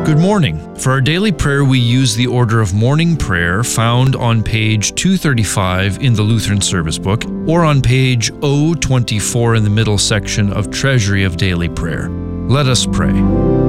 Good morning. For our daily prayer, we use the order of morning prayer found on page 235 in the Lutheran Service Book, or on page 024 in the middle section of Treasury of Daily Prayer. Let us pray.